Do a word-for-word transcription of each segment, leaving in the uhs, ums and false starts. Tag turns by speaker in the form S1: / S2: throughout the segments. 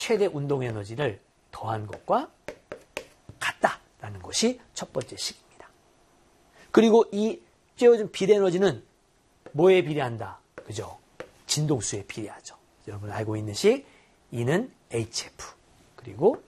S1: 최대 운동 에너지를 더한 것과 같다라는 것이 첫 번째 식입니다. 그리고 이 쬐어준 빛 에너지는 뭐에 비례한다? 그죠? 진동수에 비례하죠. 여러분 알고 있는 식, E는 에이치에프, 그리고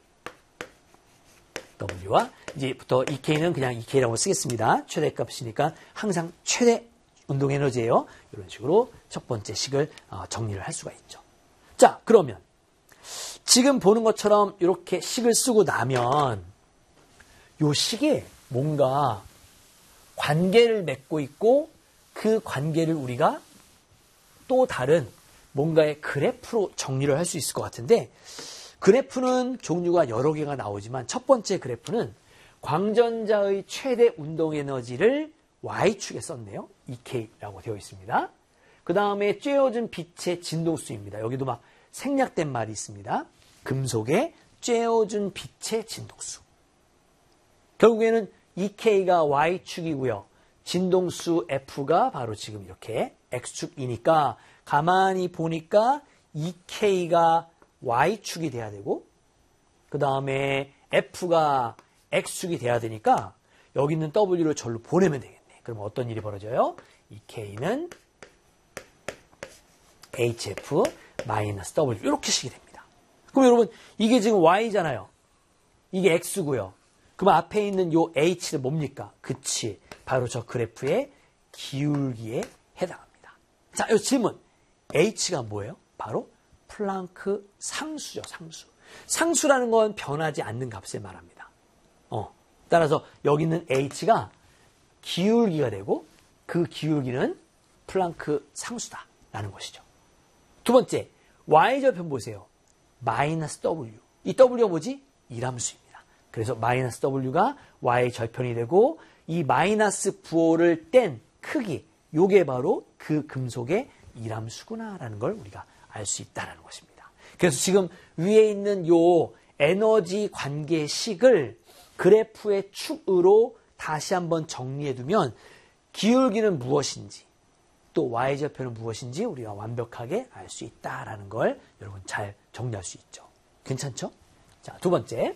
S1: W와 이제부터 이케이는 그냥 이케이라고 쓰겠습니다. 최대값이니까 항상 최대 운동 에너지예요. 이런 식으로 첫 번째 식을 정리를 할 수가 있죠. 자, 그러면 지금 보는 것처럼 이렇게 식을 쓰고 나면 이 식에 뭔가 관계를 맺고 있고 그 관계를 우리가 또 다른 뭔가의 그래프로 정리를 할 수 있을 것 같은데, 그래프는 종류가 여러 개가 나오지만 첫 번째 그래프는 광전자의 최대 운동 에너지를 Y축에 썼네요. 이케이라고 되어 있습니다. 그 다음에 쬐어준 빛의 진동수입니다. 여기도 막 생략된 말이 있습니다. 금속의 쬐어준 빛의 진동수. 결국에는 이케이가 Y축이고요. 진동수 F가 바로 지금 이렇게 X축이니까 가만히 보니까 이케이가 Y축이 돼야 되고, 그 다음에 F가 X축이 돼야 되니까 여기 있는 W를 절로 보내면 되겠네. 그럼 어떤 일이 벌어져요? 이케이는 에이치에프 마이너스 더블유 이렇게 식이 됩니다. 그럼 여러분 이게 지금 Y잖아요. 이게 X고요. 그럼 앞에 있는 요 H는 뭡니까? 그치. 바로 저 그래프의 기울기에 해당합니다. 자, 이 질문. H가 뭐예요? 바로 플랑크 상수죠, 상수. 상수라는 건 변하지 않는 값을 말합니다. 어, 따라서 여기 있는 H가 기울기가 되고 그 기울기는 플랑크 상수다라는 것이죠. 두 번째, Y절편 보세요. 마이너스 W. 이 W가 뭐지? 이함수입니다. 그래서 마이너스 W가 Y절편이 되고 이 마이너스 부호를 뗀 크기, 요게 바로 그 금속의 이함수구나라는 걸 우리가 알 수 있다는 것입니다. 그래서 지금 위에 있는 요 에너지 관계식을 그래프의 축으로 다시 한번 정리해두면 기울기는 무엇인지 또 Y절편은 무엇인지 우리가 완벽하게 알 수 있다는 걸 여러분 잘 정리할 수 있죠. 괜찮죠? 자, 두 번째.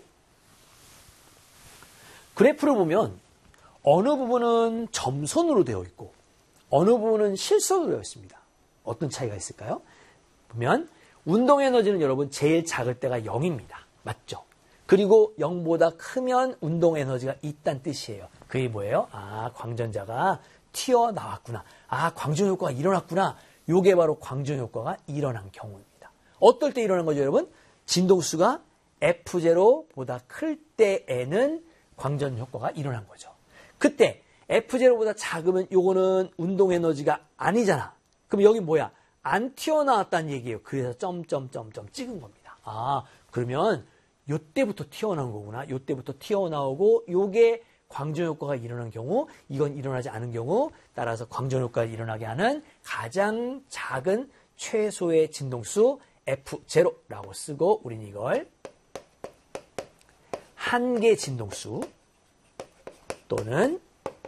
S1: 그래프를 보면 어느 부분은 점선으로 되어 있고 어느 부분은 실선으로 되어 있습니다. 어떤 차이가 있을까요? 보면 운동 에너지는 여러분 제일 작을 때가 영입니다. 맞죠? 그리고 영보다 크면 운동 에너지가 있다는 뜻이에요. 그게 뭐예요? 아, 광전자가 튀어나왔구나. 아, 광전 효과가 일어났구나. 요게 바로 광전 효과가 일어난 경우입니다. 어떨 때 일어난 거죠, 여러분? 진동수가 에프 제로보다 클 때에는 광전 효과가 일어난 거죠. 그때 에프 제로보다 작으면 요거는 운동 에너지가 아니잖아. 그럼 여기 뭐야? 안 튀어나왔다는 얘기예요. 그래서 점점점점 찍은 겁니다. 아, 그러면 요때부터 튀어나온 거구나. 요때부터 튀어나오고 요게 광전 효과가 일어난 경우, 이건 일어나지 않은 경우, 따라서 광전 효과가 일어나게 하는 가장 작은 최소의 진동수 에프 제로라고 쓰고 우린 이걸 한계 진동수 또는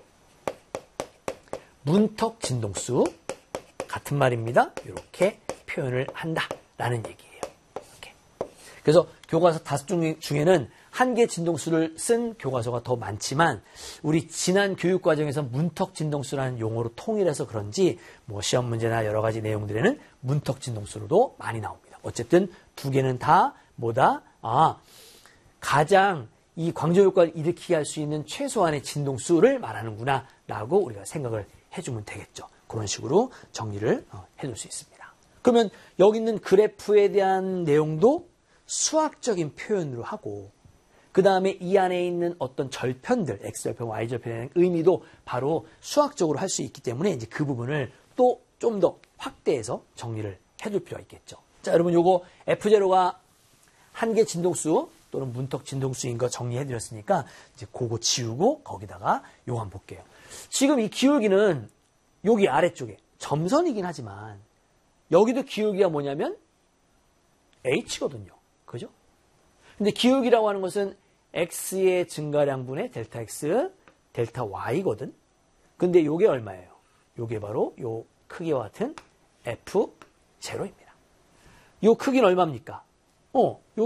S1: 문턱 진동수 같은 말입니다. 이렇게 표현을 한다라는 얘기예요. 이렇게. 그래서 교과서 다섯 종 중에는 한계 진동수를 쓴 교과서가 더 많지만 우리 지난 교육 과정에서 문턱 진동수라는 용어로 통일해서 그런지 뭐 시험 문제나 여러 가지 내용들에는 문턱 진동수로도 많이 나옵니다. 어쨌든 두 개는 다 뭐다? 아, 가장 이 광전 효과를 일으키게 할 수 있는 최소한의 진동수를 말하는구나 라고 우리가 생각을 해주면 되겠죠. 그런 식으로 정리를 해둘 수 있습니다. 그러면 여기 있는 그래프에 대한 내용도 수학적인 표현으로 하고 그 다음에 이 안에 있는 어떤 절편들, X절편, Y절편의 의미도 바로 수학적으로 할 수 있기 때문에 이제 그 부분을 또 좀 더 확대해서 정리를 해둘 필요가 있겠죠. 자, 여러분 요거 에프 제로가 한계 진동수 또는 문턱 진동수인 거 정리해 드렸으니까 이제 그거 지우고 거기다가 요거 한번 볼게요. 지금 이 기울기는 여기 아래쪽에 점선이긴 하지만 여기도 기울기가 뭐냐면 H거든요. 그죠? 근데 기울기라고 하는 것은 X의 증가량분의 델타 X, 델타 Y거든. 근데 요게 얼마예요? 요게 바로 요 크기와 같은 에프 제로입니다. 요 크기는 얼마입니까? 어, 요